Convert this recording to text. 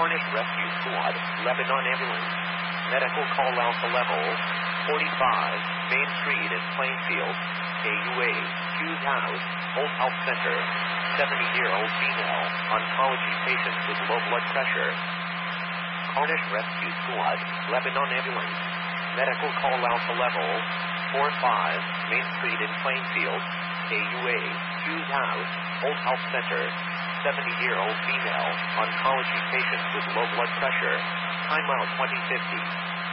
Cornish Rescue Squad, Lebanon Ambulance. Medical call Alpha Level 45, Main Street in Plainfield. KUA, Hughes House, Old Health Center. 70-year-old female, oncology patient with low blood pressure. Cornish Rescue Squad, Lebanon Ambulance. Medical call Alpha Level 45, Main Street in Plainfield. KUA, Hughes House, Old Health Center. 70-year-old female, oncology patient with low blood pressure. Timeout 2050.